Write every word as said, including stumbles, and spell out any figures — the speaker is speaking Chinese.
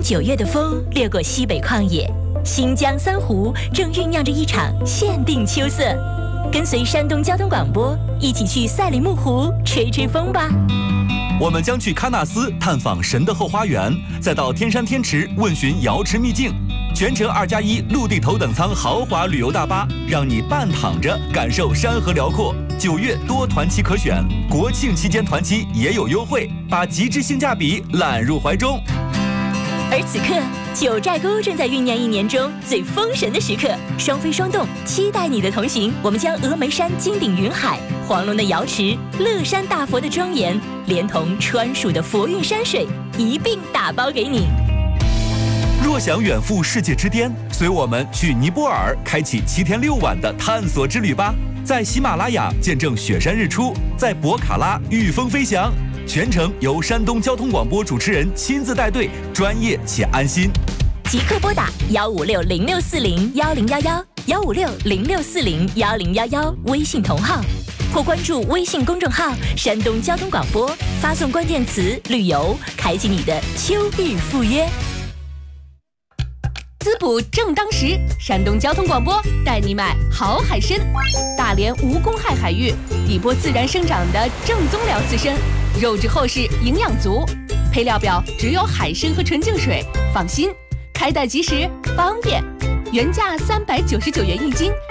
九月的风掠过西北旷野，新疆三湖正酝酿着一场限定秋色。跟随山东交通广播一起去赛里木湖吹吹风吧。 我们将去喀纳斯探访神的后花园，再到天山天池问询瑶池秘境。全程二加一陆地头等舱豪华旅游大巴，让你半躺着感受山河辽阔。九月多团期可选，国庆期间团期也有优惠，把极致性价比揽入怀中。 而此刻，九寨沟正在酝酿一年中最封神的时刻，双飞双动，期待你的同行。我们将峨眉山金顶云海、黄龙的瑶池、乐山大佛的庄严，连同川蜀的佛韵山水一并打包给你。 若想远赴世界之巅，随我们去尼泊尔，开启七天六晚的探索之旅吧！在喜马拉雅见证雪山日出，在博卡拉御风飞翔。全程由山东交通广播主持人亲自带队，专业且安心。 即刻拨打幺五六零六四零幺零幺幺幺五六零六四零幺零幺幺微信同号，或关注微信公众号山东交通广播，发送关键词旅游，开启你的秋日赴约。 滋补正当时，山东交通广播带你买好海参。大连无公害海域，底波自然生长的正宗辽刺参，肉质厚实，营养足。配料表只有海参和纯净水，放心，开袋即食，方便。原价三百九十九元一斤，